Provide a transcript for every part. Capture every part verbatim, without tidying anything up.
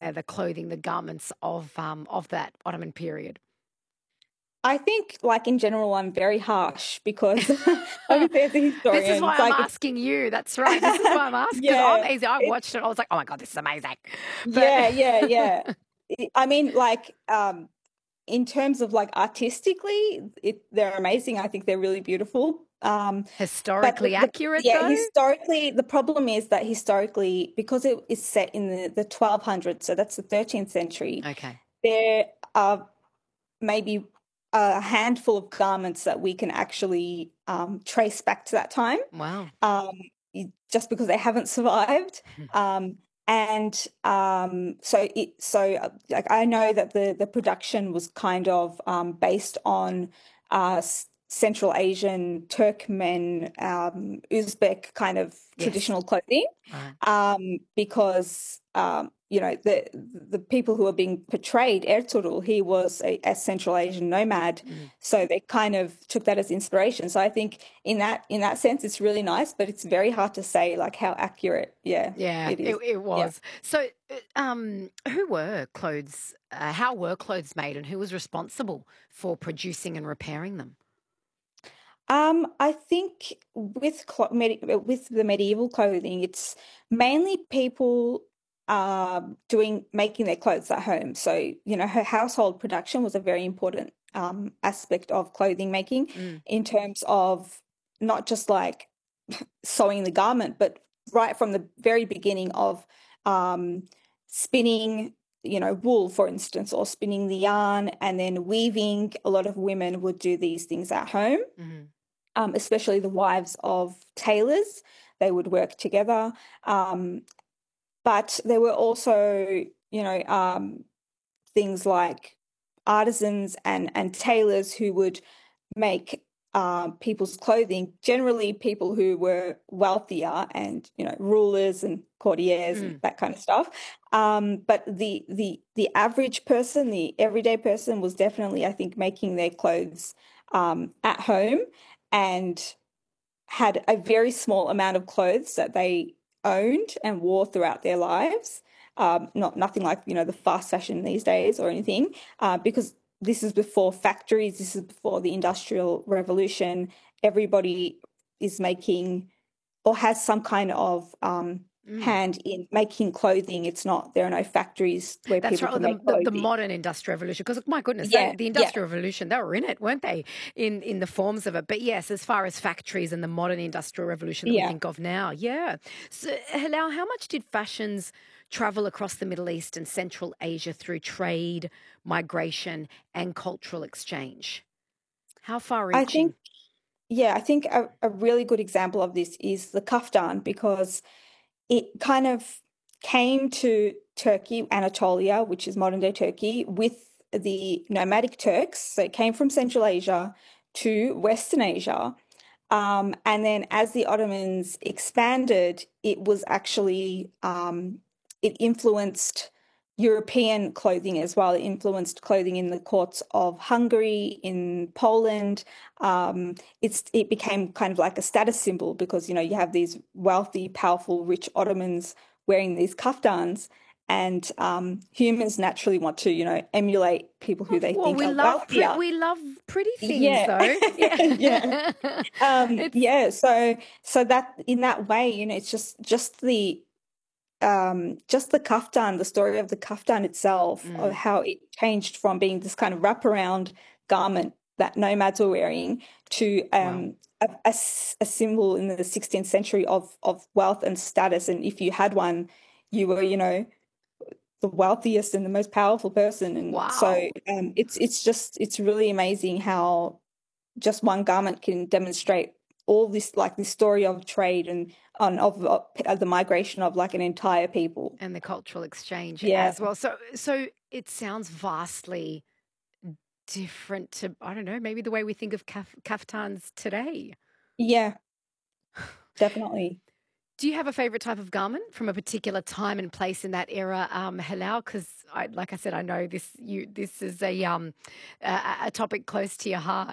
uh, the clothing, the garments of um, of that Ottoman period? I think, like, in general, I'm very harsh because obviously as a This is historian, why it's I'm like it's asking you. That's right. This is why I'm asking because I'm yeah, easy. I it's watched it. I was like, oh my God, this is amazing. But yeah, yeah, yeah. I I mean, like, um, in terms of like artistically, it they're amazing. I think they're really beautiful. Um, but the, historically the accurate, yeah, though? historically, the problem is that historically, because it is set in the the twelve hundreds, so that's the thirteenth century, Okay. there are maybe a handful of garments that we can actually um, trace back to that time, Wow. um, just because they haven't survived. Um, and um, so it so uh, like I know that the the production was kind of um, based on uh, s- Central Asian, Turkmen, um, Uzbek kind of Yes. traditional clothing, Right. um, because um, you know the the people who are being portrayed, Ertugrul, he was a, a Central Asian nomad, Mm. so they kind of took that as inspiration. So I think in that in that sense, it's really nice, but it's very hard to say like how accurate, yeah, Yeah, it it, is. it Yeah. was. So, uh, um, who were clothes, uh, how were clothes made and who was responsible for producing and repairing them? Um, I think with clo medi with the medieval clothing, it's mainly people um doing making their clothes at home. So, you know, her household production was a very important um aspect of clothing making Mm. in terms of not just like sewing the garment, but right from the very beginning of um spinning, you know, wool, for instance, or spinning the yarn and then weaving. A lot of women would do these things at home, Mhm. um, especially the wives of tailors. They would work together. Um, but there were also, you know, um, things like artisans and, and tailors who would make uh, people's clothing, generally people who were wealthier and, you know, rulers and courtiers and Mm. that kind of stuff. Um, but the the the average person, the everyday person, was definitely, I think, making their clothes um, at home and had a very small amount of clothes that they owned and wore throughout their lives. Um, not nothing like, you know, the fast fashion these days or anything, uh, because this is before factories, this is before the Industrial Revolution. Everybody is making or has some kind of um, Mm. hand in making clothing. It's not, there are no factories where That's people right. Or can the, make the the clothing. modern industrial revolution, because my goodness, they, Yeah, the yeah, industrial revolution, they were in it, weren't they? In in the forms of it. But yes, as far as factories and the modern industrial revolution that we yeah. think of now, yeah. So, Halal, how much did fashions travel across the Middle East and Central Asia through trade, migration, and cultural exchange? How far I think reaching? Yeah, I think a, a really good example of this is the kaftan because it kind of came to Turkey, Anatolia, which is modern day Turkey, with the nomadic Turks. So it came from Central Asia to Western Asia. Um, and then as the Ottomans expanded, it was actually, um, it influenced European clothing as well. It influenced clothing in the courts of Hungary, in Poland. Um, it's it became kind of like a status symbol because, you know, you have these wealthy, powerful, rich Ottomans wearing these kaftans, and um, humans naturally want to, you know, emulate people who they Well, think we are love pre- wealthier. we love pretty things, Yeah, though. yeah. Yeah, Um, it's yeah, so so that in that way, you know, it's just just the um just the kaftan, the story of the kaftan itself, of mm, how it changed from being this kind of wraparound garment that nomads were wearing to wow. um a, a s- a symbol in the sixteenth century of of wealth and status. And if you had one, you were, you know, the wealthiest and the most powerful person. And so Wow. um it's it's just it's really amazing how just one garment can demonstrate all this, like this story of trade and on of, of the migration of like an entire people. And the cultural exchange Yeah, as well. So so it sounds vastly different to, I don't know, maybe the way we think of kaf kaftans today. yeah, definitely. Do you have a favorite type of garment from a particular time and place in that era, um, Halal? Because, I, like I said, I know this. You, this is a um, a, a topic close to your heart.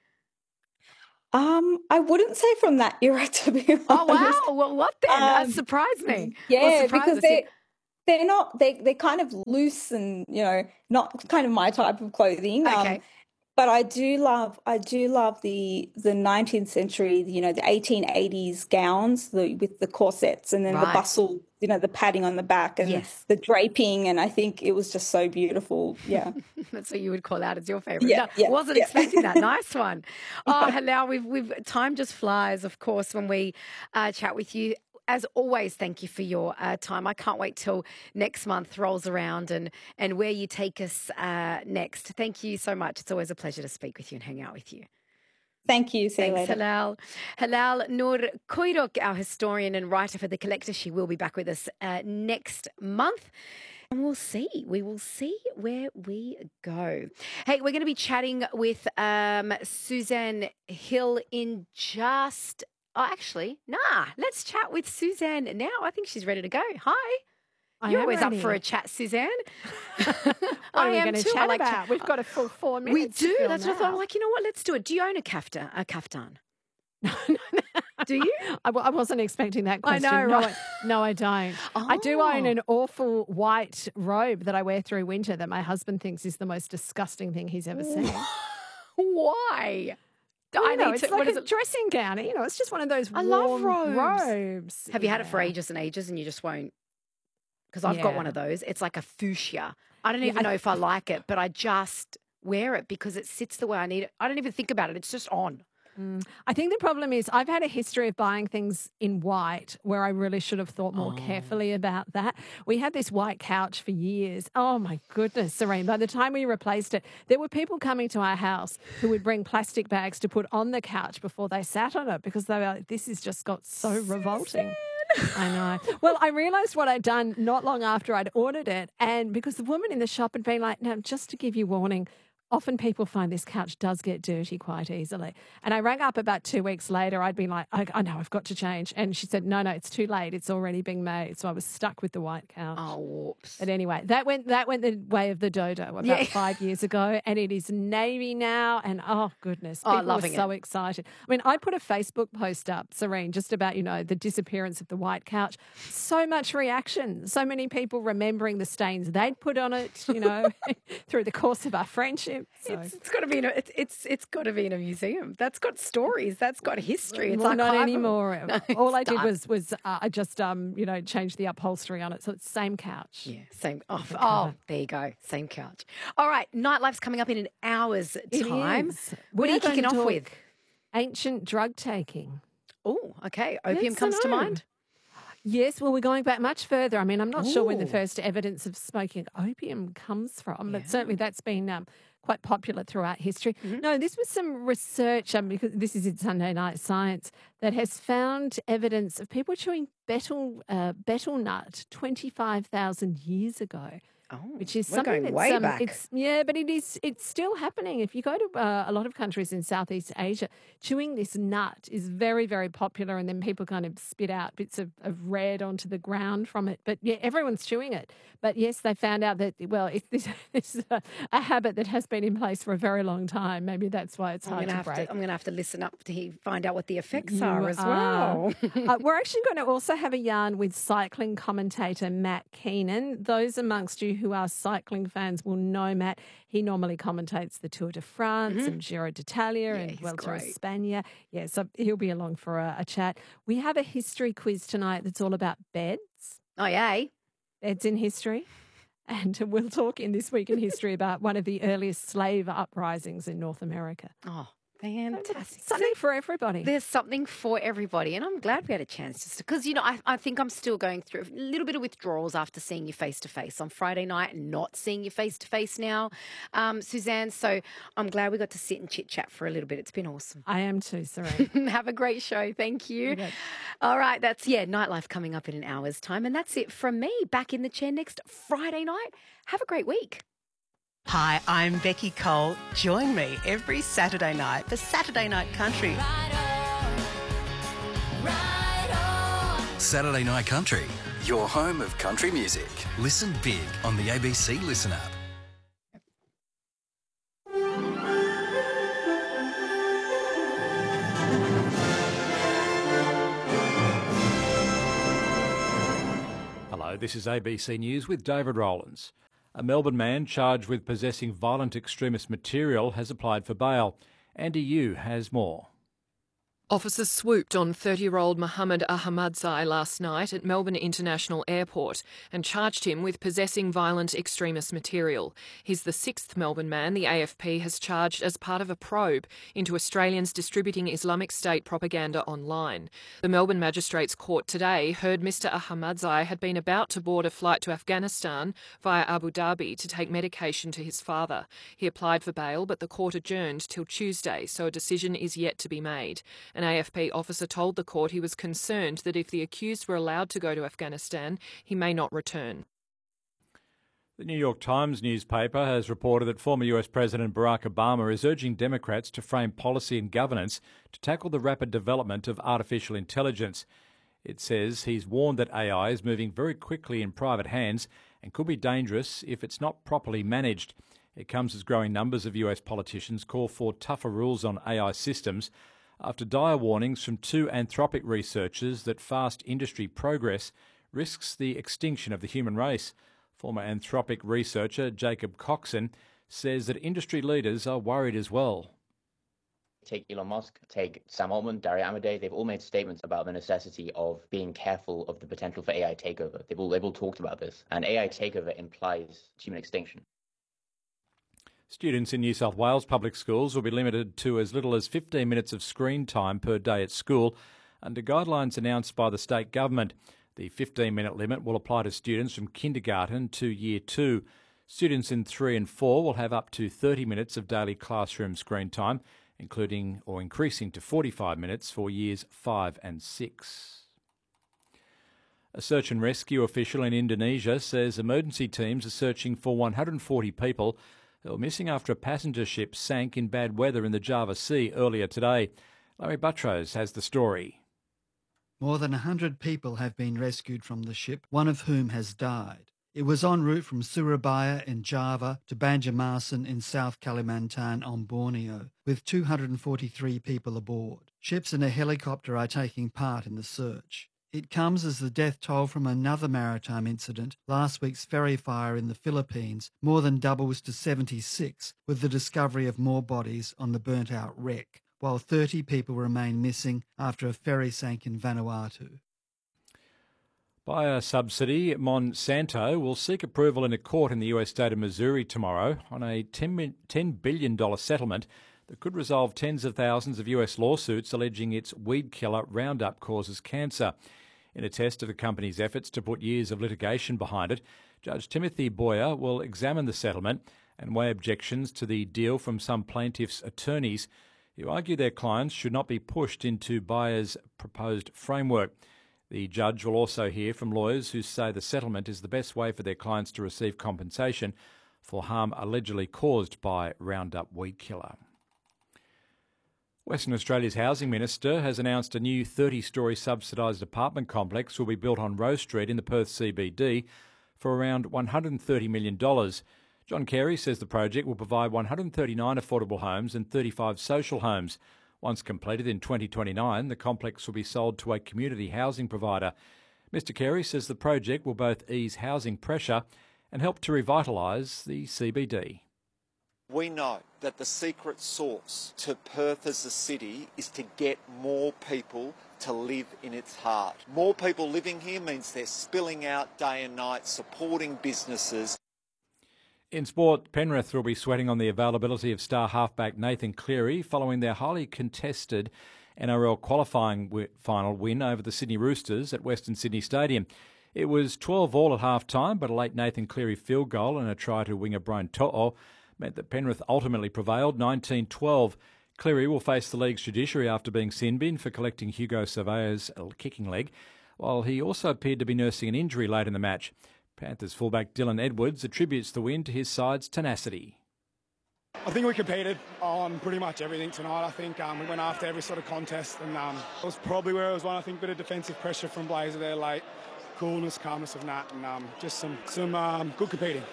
Um, I wouldn't say from that era, to be Oh honest. wow! Well, what then? Uh, Um, surprise me. Well, yeah, surprise because us. Yeah. there they're not, they, they're kind of loose and, you know, not kind of my type of clothing. Okay. Um, but I do love, I do love the the nineteenth century, you know, the eighteen eighties gowns the, with the corsets and then the Right. bustle, you know, the padding on the back and Yes. the draping. And I think it was just so beautiful. Yeah. That's what you would call out as your favourite. Yeah, No, yeah, wasn't yeah. expecting that. Nice one. Oh, hello. We've we've time just flies, of course, when we uh, chat with you. As always, thank you for your uh, time. I can't wait till next month rolls around and and where you take us uh, next. Thank you so much. It's always a pleasure to speak with you and hang out with you. Thank you. See you Thanks, later. Halal. Halal Nur Koirok, our historian and writer for The Collector. She will be back with us uh, next month. And we'll see. We will see where we go. Hey, we're going to be chatting with um, Suzanne Hill in just... Oh, actually, nah. Let's chat with Suzanne now. I think she's ready to go. Hi. I You're am always ready. up for a chat, Suzanne. What I are we am going to too. I chat like about? to- We've got a full four We minutes. to do. fill That's what I thought. I'm now. like, you know what? Let's do it. Do you own a kaftan? A kaftan? Do you? I, w- I wasn't expecting that I question. know, no, right? I, no, I don't. I do own Oh. an awful white robe that I wear through winter that my husband thinks is the most disgusting thing he's ever seen. Why? Well, I you know, need it's to. like what is a it? dressing gown. You know, it's just one of those I love warm robes. robes. Have you had it for Yeah. ages and ages and you just won't? Because I've got Yeah. one of those. It's like a fuchsia. I don't Yeah, even I- know if I like it, but I just wear it because it sits the way I need it. I don't even think about it. It's just on. Mm. I think the problem is I've had a history of buying things in white where I really should have thought more Oh. carefully about that. We had this white couch for years. Oh my goodness, Serene. By the time we replaced it, there were people coming to our house who would bring plastic bags to put on the couch before they sat on it because they were like, this has just got so revolting. I know. Well, I realised what I'd done not long after I'd ordered it. And because the woman in the shop had been like, now, just to give you warning, often people find this couch does get dirty quite easily. And I rang up about two weeks later. I'd been like, I, I know, I've got to change. And she said, no, no, it's too late. It's already being made. So I was stuck with the white couch. Oh, whoops. But anyway, that went that went the way of the dodo about Yeah. five years ago, and it is navy now. And oh goodness, Oh, people loving were so excited. I mean, I put a Facebook post up, Serene, just about you know the disappearance of the white couch. So much reaction, so many people remembering the stains they'd put on it, you know, through the course of our friendship. So. It's, it's got to be in a. It's it's, it's got to be in a museum. That's got stories. That's got history. It's well, not archival. anymore. No, All I it's did done. was was uh, I just um you know changed the upholstery on it, so it's the same couch. Yeah, same. Oh, The oh, cover. there you go. Same couch. All right, Nightlife's coming up in an hour's It time. is. What We are you are going kicking to off talk with? Ancient drug taking. Oh, okay. Opium Yes, I comes to know. mind. Yes, well, we're going back much further. I mean, I'm not sure when the Ooh. first evidence of smoking opium comes from, Yeah. but certainly that's been um, quite popular throughout history. Mhm. No, this was some research, um, because this is in Sunday Night Science, that has found evidence of people chewing betel, uh, betel nut twenty-five thousand years ago. Oh, Which is we're something going that's way um, back. it's yeah, but it is it's still happening. If you go to uh, a lot of countries in Southeast Asia, chewing this nut is very very popular, and then people kind of spit out bits of, of red onto the ground from it. But yeah, everyone's chewing it. But yes, they found out that well, if this, this is a, a habit that has been in place for a very long time, maybe that's why it's I'm hard gonna to have break. to. I'm gonna have to listen up to he- find out what the effects You are as are. well. Uh, we're actually going to also have a yarn with cycling commentator Matt Keenan. Those amongst you who are cycling fans will know Matt. He normally commentates the Tour de France Mhm. and Giro d'Italia Yeah, and he's Vuelta a great. España. Yeah, so he'll be along for a, a chat. We have a history quiz tonight that's all about beds, Oh yeah. beds in history. And we'll talk in This Week in History about one of the earliest slave uprisings in North America. Oh, fantastic. Something for everybody. There's something for everybody, and I'm glad we had a chance just because you know I, I think I'm still going through a little bit of withdrawals after seeing you face to face on Friday night and not seeing you face to face now, um, Suzanne. So I'm glad we got to sit and chit chat for a little bit. It's been awesome. I am too, Serene. Have a great show. Thank you. Okay. All right, that's yeah, Nightlife coming up in an hour's time, and that's it from me. Back in the chair next Friday night. Have a great week. Hi, I'm Becky Cole. Join me every Saturday night for Saturday Night Country. Saturday Night Country, your home of country music. Listen big on the A B C Listen app. Hello, This is A B C News with David Rowlands. A Melbourne man charged with possessing violent extremist material has applied for bail. Andy Yu has more. Officers swooped on thirty-year-old Mohammed Ahmadzai last night at Melbourne International Airport and charged him with possessing violent extremist material. He's the sixth Melbourne man the A F P has charged as part of a probe into Australians distributing Islamic State propaganda online. The Melbourne Magistrates Court today heard Mister Ahmadzai had been about to board a flight to Afghanistan via Abu Dhabi to take medication to his father. He applied for bail, but the court adjourned till Tuesday, so a decision is yet to be made. An A F P officer told the court he was concerned that if the accused were allowed to go to Afghanistan, he may not return. The New York Times newspaper has reported that former U S President Barack Obama is urging Democrats to frame policy and governance to tackle the rapid development of artificial intelligence. It says he's warned that A I is moving very quickly in private hands and could be dangerous if it's not properly managed. It comes as growing numbers of U S politicians call for tougher rules on A I systems, after dire warnings from two Anthropic researchers that fast industry progress risks the extinction of the human race. Former Anthropic researcher Jacob Coxon says that industry leaders are worried as well. Take Elon Musk, take Sam Altman, Dario Amodei, they've all made statements about the necessity of being careful of the potential for A I takeover. They've all, they've all talked about this, and A I takeover implies human extinction. Students in New South Wales public schools will be limited to as little as fifteen minutes of screen time per day at school under guidelines announced by the state government. The fifteen minute limit will apply to students from kindergarten to year two. Students in three and four will have up to thirty minutes of daily classroom screen time, including or increasing to forty-five minutes for years five and six. A search and rescue official in Indonesia says emergency teams are searching for one hundred forty people who were missing after a passenger ship sank in bad weather in the Java Sea earlier today. Larry Buttrose has the story. More than one hundred people have been rescued from the ship, one of whom has died. It was en route from Surabaya in Java to Banjarmasin in South Kalimantan on Borneo, with two hundred forty-three people aboard. Ships and a helicopter are taking part in the search. It comes as the death toll from another maritime incident, last week's ferry fire in the Philippines, more than doubles to seventy-six, with the discovery of more bodies on the burnt-out wreck, while thirty people remain missing after a ferry sank in Vanuatu. Biosubsidy Monsanto will seek approval in a court in the U S state of Missouri tomorrow on a ten billion dollars settlement that could resolve tens of thousands of U S lawsuits alleging its weed killer Roundup causes cancer. In a test of the company's efforts to put years of litigation behind it, Judge Timothy Boyer will examine the settlement and weigh objections to the deal from some plaintiffs' attorneys who argue their clients should not be pushed into Bayer's proposed framework. The judge will also hear from lawyers who say the settlement is the best way for their clients to receive compensation for harm allegedly caused by Roundup weed killer. Western Australia's Housing Minister has announced a new thirty-storey subsidised apartment complex will be built on Rose Street in the Perth C B D for around one hundred thirty million dollars. John Carey says the project will provide one hundred thirty-nine affordable homes and thirty-five social homes. Once completed in twenty twenty-nine, the complex will be sold to a community housing provider. Mister Carey says the project will both ease housing pressure and help to revitalise the C B D. We know that the secret sauce to Perth as a city is to get more people to live in its heart. More people living here means they're spilling out day and night, supporting businesses. In sport, Penrith will be sweating on the availability of star halfback Nathan Cleary following their highly contested N R L qualifying w- final win over the Sydney Roosters at Western Sydney Stadium. It was twelve all at half-time, but a late Nathan Cleary field goal and a try to winger Brian To'o meant that Penrith ultimately prevailed nineteen twelve. Cleary will face the league's judiciary after being sin-binned for collecting Hugo Surveyor's kicking leg, while he also appeared to be nursing an injury late in the match. Panthers fullback Dylan Edwards attributes the win to his side's tenacity. I think we competed on pretty much everything tonight. I think um, we went after every sort of contest, and um, it was probably where it was one. I think a bit of defensive pressure from Blazer there late, coolness, calmness of Nat, and um, just some, some um, good competing.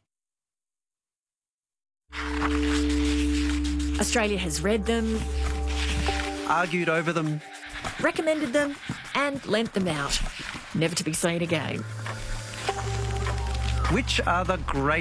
Australia has read them, argued over them, recommended them and lent them out, never to be seen again. Which are the great